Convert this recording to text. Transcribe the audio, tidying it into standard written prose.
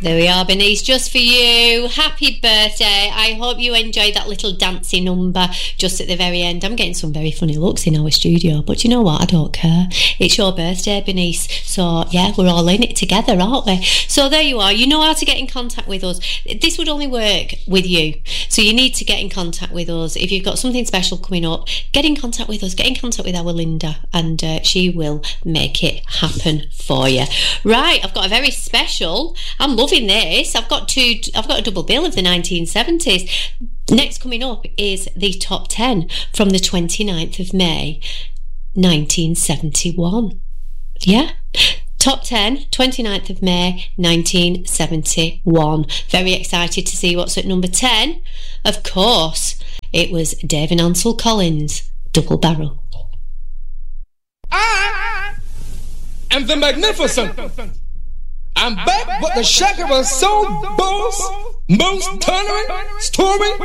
There we are, Bernice, just for you. Happy birthday. I hope you enjoyed that little dancey number just at the very end. I'm getting some very funny looks in our studio, but you know what? I don't care. It's your birthday, Bernice. So, yeah, we're all in it together, aren't we? So there you are. You know how to get in contact with us. This would only work with you. So you need to get in contact with us. If you've got something special coming up, get in contact with us. Get in contact with our Linda, and she will make it happen for you. Right, I've got a very special. I'm loving this. I've got a double bill of the 1970s. Next coming up is the top 10 from the 29th of May 1971. Yeah, top 10, 29th of May 1971. Very excited to see what's at number 10. Of course, it was Dave and Ansel Collins, Double Barrel. I am the Magnificent. I'm back with the Shakira Soul Boss, most tolerant, story.